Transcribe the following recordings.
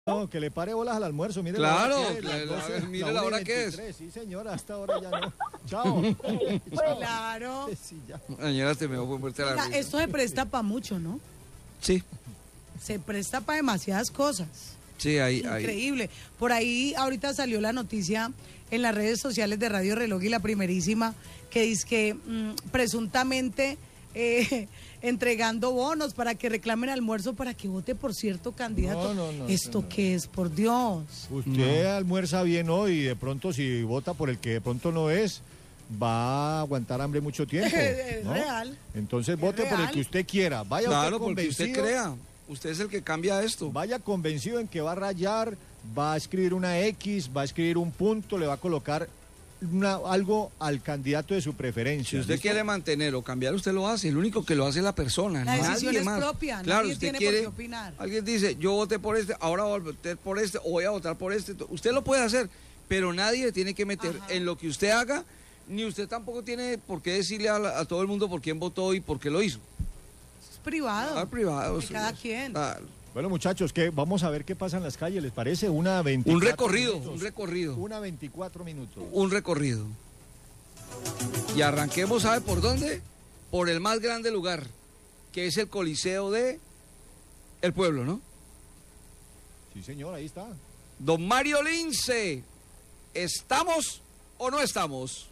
No, que le pare bolas al almuerzo, mire claro, mire la hora que es. Sí, señora, hasta ahora ya no. Chao. Claro. Sí, ya. Señora, te me voy a muerte la risa. Esto se presta para mucho, ¿no? Sí. Se presta para demasiadas cosas. Sí, Increíble. Por ahí ahorita salió la noticia en las redes sociales de Radio Reloj y La Primerísima que dice que presuntamente entregando bonos para que reclamen almuerzo para que vote por cierto candidato. No, ¿Esto qué es? Por Dios. Usted almuerza bien hoy y de pronto si vota por el que de pronto no es, va a aguantar hambre mucho tiempo. Es ¿no? real. Entonces vote por el que usted quiera. Vaya claro, usted convencido. porque usted crea. Usted es el que cambia esto. Vaya convencido en que va a rayar, va a escribir una X, va a escribir un punto, le va a colocar algo al candidato de su preferencia. Si usted quiere mantener o cambiar, usted lo hace. El único que lo hace es la persona. La decisión es más. propia. Claro, nadie usted tiene quiere. Por qué opinar. Alguien dice, yo voté por este, ahora voy a votar por este, o voy a votar por este. Usted lo puede hacer, pero nadie le tiene que meter en lo que usted haga, ni usted tampoco tiene por qué decirle a todo el mundo por quién votó y por qué lo hizo. Es privado. Es privado. De cada quien. Claro. Bueno, muchachos, vamos a ver qué pasa en las calles, ¿les parece? Un recorrido. Una 24 minutos. Un recorrido. Y arranquemos, ¿sabe por dónde? Por el más grande lugar, que es el Coliseo de el Pueblo, ¿no? Sí, señor, ahí está. Don Mario Lince, ¿estamos o no estamos?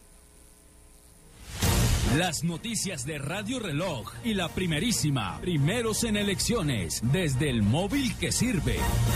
Las noticias de Radio Reloj y La Primerísima, primeros en elecciones, desde el móvil que sirve.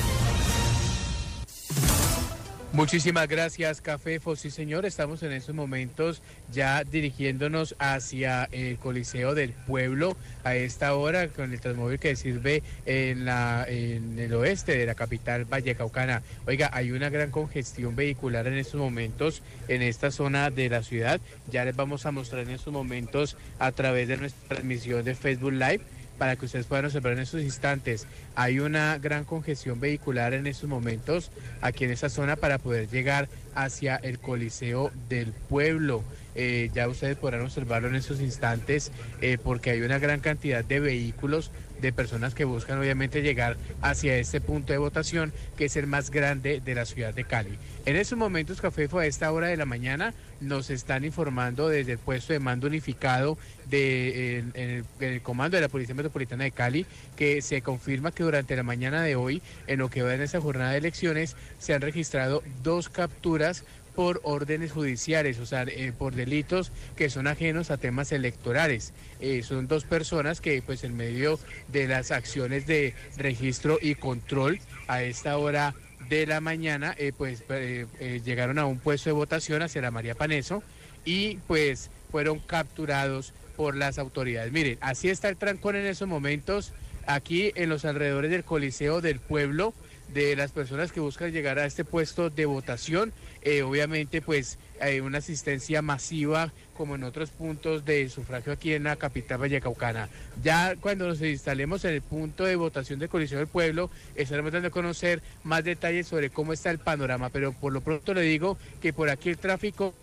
Muchísimas gracias, Cafefo. Sí, señor, estamos en estos momentos ya dirigiéndonos hacia el Coliseo del Pueblo a esta hora con el Transmóvil que sirve en el oeste de la capital vallecaucana. Oiga, hay una gran congestión vehicular en estos momentos en esta zona de la ciudad. Ya les vamos a mostrar en estos momentos a través de nuestra transmisión de Facebook Live, para que ustedes puedan observar en estos instantes. Hay una gran congestión vehicular en estos momentos aquí en esta zona para poder llegar hacia el Coliseo del Pueblo. Ya ustedes podrán observarlo en estos instantes porque hay una gran cantidad de vehículos, de personas que buscan obviamente llegar hacia este punto de votación, que es el más grande de la ciudad de Cali. En estos momentos, Cafefo, a esta hora de la mañana, nos están informando desde el puesto de mando unificado en el comando de la Policía Metropolitana de Cali, que se confirma que durante la mañana de hoy, en lo que va en esta jornada de elecciones, se han registrado 2 capturas por órdenes judiciales, o sea, por delitos que son ajenos a temas electorales. Son 2 personas que, pues, en medio de las acciones de registro y control a esta hora de la mañana, llegaron a un puesto de votación hacia la María Paneso y, pues, fueron capturados por las autoridades. Miren, así está el trancón en esos momentos, aquí en los alrededores del Coliseo del Pueblo, de las personas que buscan llegar a este puesto de votación. Obviamente, pues, hay una asistencia masiva como en otros puntos de sufragio aquí en la capital vallecaucana. Ya cuando nos instalemos en el punto de votación del Coliseo del Pueblo, estaremos dando a conocer más detalles sobre cómo está el panorama, pero por lo pronto le digo que por aquí el tráfico...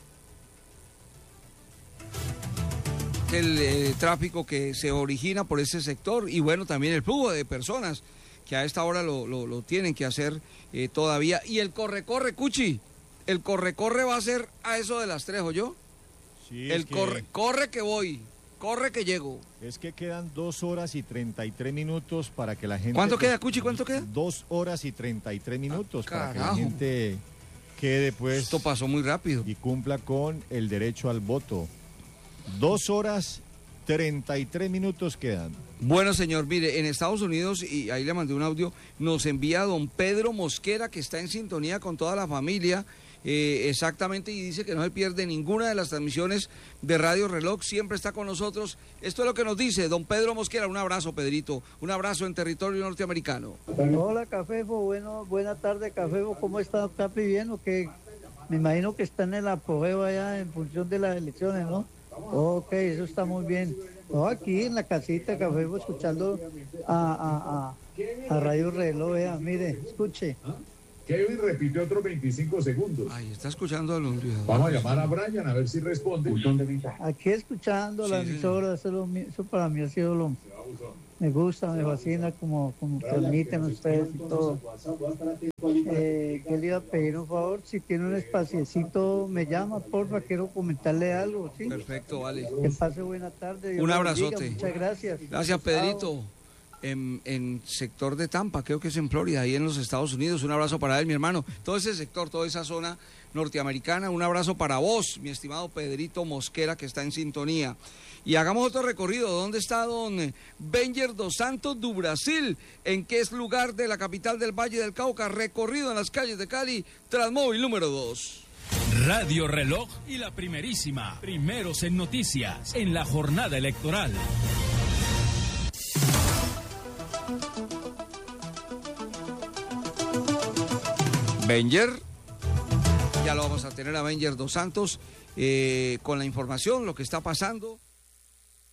El tráfico que se origina por ese sector y bueno, también el flujo de personas que a esta hora lo tienen que hacer todavía. Y el corre-corre, Cuchi, el corre-corre va a ser a eso de las 3, ¿oyó? Sí, el corre que voy, corre que llego. Es que quedan 2 horas y 33 minutos para que la gente... ¿Cuánto queda, Cuchi? ¿Cuánto queda? 2 horas y 33 minutos para que la carajo. gente quede, pues... Esto pasó muy rápido. Y cumpla con el derecho al voto. 2 horas 33 minutos quedan. Bueno, señor, mire, en Estados Unidos, y ahí le mandé un audio, nos envía don Pedro Mosquera, que está en sintonía con toda la familia, exactamente, y dice que no se pierde ninguna de las transmisiones de Radio Reloj, siempre está con nosotros. Esto es lo que nos dice don Pedro Mosquera. Un abrazo, Pedrito, un abrazo en territorio norteamericano. Hola, Cafefo, buena tarde, Cafefo, ¿cómo está pidiendo? Que me imagino que está en el apogeo allá en función de las elecciones, ¿no? Ok, eso está muy bien. No, aquí en la casita, Cafefo, escuchando a Radio Reloj, vea, mire, escuche. Kevin repitió otros 25 segundos. Ay, está escuchando a los... Vamos a llamar a Brian a ver si responde. Aquí escuchando la emisora, eso para mí ha sido lo... Me gusta, me fascina como transmiten ustedes y todo. ¿Qué le iba a pedir un favor? Si tiene un espaciecito, me llama, porfa, quiero comentarle algo, ¿sí? Perfecto, vale. Que pase buena tarde. Dios Un lo abrazote. bendiga, muchas gracias. Gracias, Pedrito. En sector de Tampa, creo que es en Florida, ahí en los Estados Unidos. Un abrazo para él, mi hermano. Todo ese sector, toda esa zona norteamericana. Un abrazo para vos, mi estimado Pedrito Mosquera, que está en sintonía. Y hagamos otro recorrido. ¿Dónde está don Benjer dos Santos do Brasil? ¿En qué es lugar de la capital del Valle del Cauca? Recorrido en las calles de Cali, Transmóvil número 2. Radio Reloj y la primerísima. Primeros en noticias, en la jornada electoral. Benjer, ya lo vamos a tener a Benjer dos Santos con la información, lo que está pasando.